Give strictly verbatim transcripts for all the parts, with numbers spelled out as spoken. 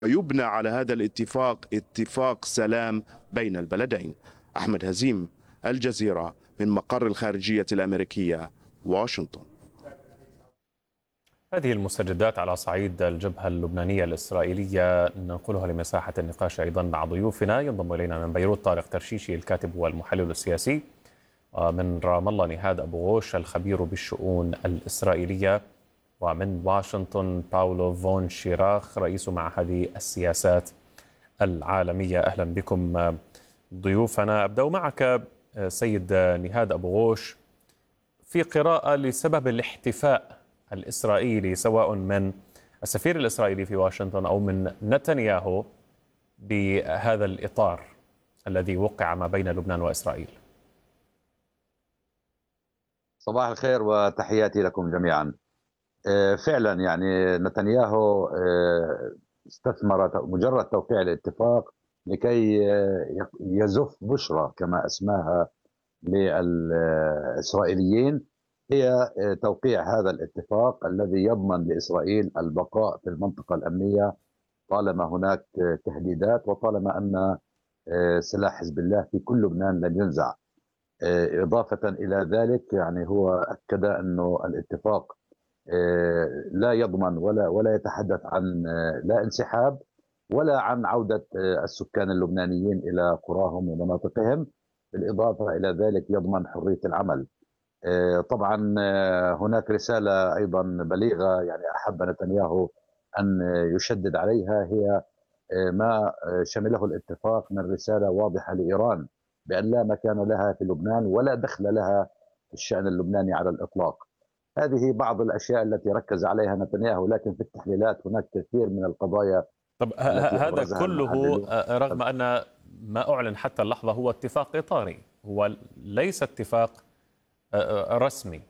ويبنى على هذا الاتفاق اتفاق سلام بين البلدين. أحمد هزيم، الجزيرة، من مقر الخارجية الأمريكية، واشنطن. هذه المستجدات على صعيد الجبهة اللبنانية الإسرائيلية ننقلها لمساحة النقاش أيضا مع ضيوفنا. ينضم إلينا من بيروت طارق ترشيشي الكاتب والمحلل السياسي، ومن رام الله نهاد أبو غوش الخبير بالشؤون الإسرائيلية، ومن واشنطن باولو فون شيراخ رئيس معهد السياسات العالمية. أهلا بكم ضيوفنا. أبدأ معك سيد نهاد أبو غوش، في قراءة لسبب الاحتفاء الإسرائيلي سواء من السفير الإسرائيلي في واشنطن أو من نتنياهو بهذا الإطار الذي وقع ما بين لبنان وإسرائيل. صباح الخير وتحياتي لكم جميعا. فعلا يعني نتنياهو استثمر مجرد توقيع الاتفاق لكي يزف بشرى كما اسماها للإسرائيليين، هي توقيع هذا الاتفاق الذي يضمن لإسرائيل البقاء في المنطقة الأمنية طالما هناك تهديدات وطالما أن سلاح حزب الله في كل لبنان لن ينزع. إضافة إلى ذلك يعني هو أكد أنه الاتفاق لا يضمن ولا ولا يتحدث عن لا انسحاب ولا عن عودة السكان اللبنانيين إلى قراهم ومناطقهم، بالإضافة إلى ذلك يضمن حرية العمل. طبعا هناك رسالة أيضا بليغة يعني أحب نتنياهو أن يشدد عليها، هي ما شمله الاتفاق من رسالة واضحة لإيران بأن لا مكان لها في لبنان ولا دخل لها في الشأن اللبناني على الإطلاق. هذه بعض الأشياء التي ركز عليها نتنياهو، لكن في التحليلات هناك كثير من القضايا. طب هذا كله رغم أن ما أعلن حتى اللحظة هو اتفاق إطاري، هو ليس اتفاق رسمي.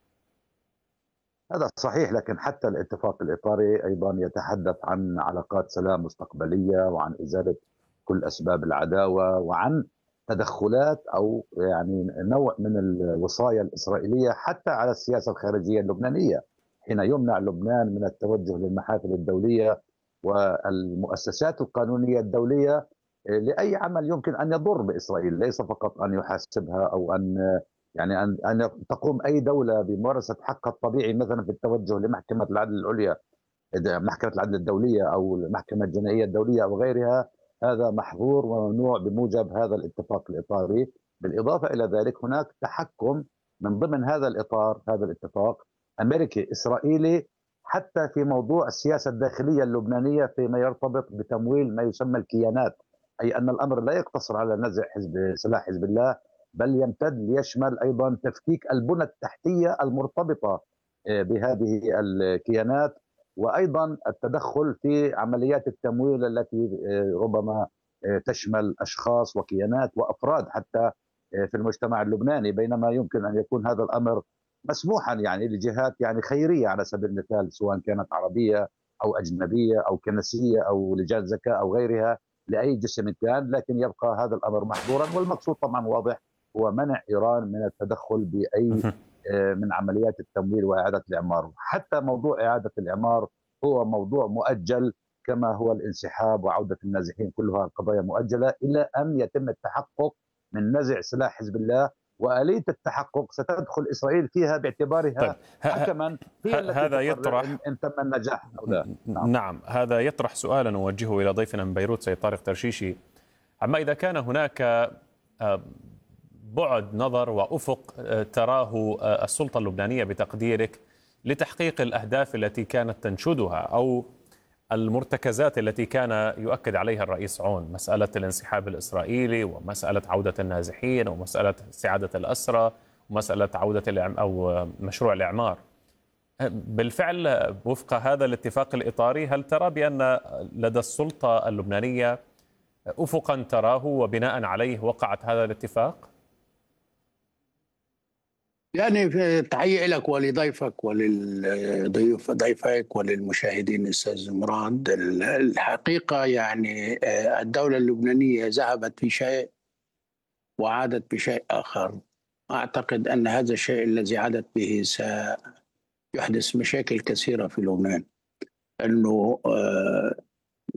هذا صحيح، لكن حتى الاتفاق الإطاري أيضا يتحدث عن علاقات سلام مستقبلية وعن إزالة كل أسباب العداوة وعن تدخلات أو يعني نوع من الوصايا الإسرائيلية حتى على السياسة الخارجية اللبنانية، حين يمنع لبنان من التوجه للمحافل الدولية والمؤسسات القانونية الدولية لأي عمل يمكن أن يضر بإسرائيل، ليس فقط أن يحاسبها أو أن يعني أن أن تقوم أي دولة بممارسة حقها الطبيعي مثلا في التوجه لمحكمة العدل العليا، محكمة العدل الدولية أو المحكمة الجنائية الدولية أو غيرها. هذا محظور وممنوع بموجب هذا الاتفاق الإطاري. بالإضافة إلى ذلك هناك تحكم من ضمن هذا الإطار، هذا الاتفاق أمريكي إسرائيلي حتى في موضوع السياسة الداخلية اللبنانية فيما يرتبط بتمويل ما يسمى الكيانات، أي أن الأمر لا يقتصر على نزع حزب سلاح حزب الله بل يمتد ليشمل أيضا تفكيك البنى التحتية المرتبطة بهذه الكيانات، وأيضا التدخل في عمليات التمويل التي ربما تشمل أشخاص وكيانات وأفراد حتى في المجتمع اللبناني، بينما يمكن أن يكون هذا الأمر مسموحا يعني لجهات يعني خيرية على سبيل المثال، سواء كانت عربية أو أجنبية أو كنسية أو لجان زكاة أو غيرها، لأي جسم كان، لكن يبقى هذا الأمر محظورا. والمقصود طبعا واضح، هو منع إيران من التدخل بأي من عمليات التمويل وإعادة الإعمار. حتى موضوع إعادة الإعمار هو موضوع مؤجل كما هو الانسحاب وعودة النازحين، كلها قضايا مؤجلة إلى أن يتم التحقق من نزع سلاح حزب الله، وآلية التحقق ستدخل إسرائيل فيها باعتبارها طيب. حكما هي التي هذا يطرح إن, إن تم النجاح أو لا. نعم. نعم هذا يطرح سؤالا نوجهه إلى ضيفنا من بيروت سيد طارق ترشيشي، عما إذا كان هناك بعد نظر وأفق تراه السلطة اللبنانية بتقديرك لتحقيق الأهداف التي كانت تنشدها أو المرتكزات التي كان يؤكد عليها الرئيس عون، مسألة الانسحاب الإسرائيلي ومسألة عودة النازحين ومسألة استعادة الأسرى ومسألة عودة الإعم أو مشروع الإعمار. بالفعل وفق هذا الاتفاق الإطاري، هل ترى بأن لدى السلطة اللبنانية أفقا تراه وبناء عليه وقعت هذا الاتفاق؟ يعني تحية لك ولضيفك وللضيوف ضيفك وللمشاهدين أستاذ مراد. الحقيقة يعني الدولة اللبنانية ذهبت في شيء وعادت بشيء آخر. أعتقد أن هذا الشيء الذي عادت به سيحدث مشاكل كثيرة في لبنان، أنه